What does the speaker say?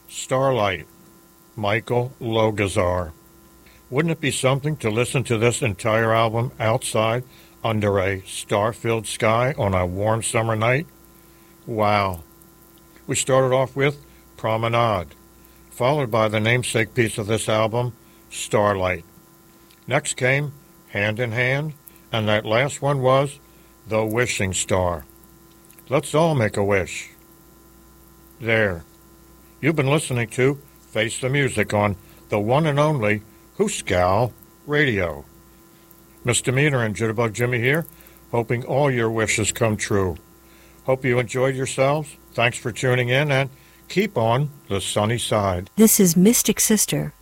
Starlight, Michael Logazar. Wouldn't it be something to listen to this entire album outside under a star-filled sky on a warm summer night? Wow. We started off with Promenade, followed by the namesake piece of this album, Starlight. Next came Hand in Hand, and that last one was The Wishing Star. Let's all make a wish. There. You've been listening to Face the Music on the one and only Hooskow Radio. Misdemeanor and Jitterbug Jimmy here, hoping all your wishes come true. Hope you enjoyed yourselves. Thanks for tuning in, and keep on the sunny side. This is Mystic Sister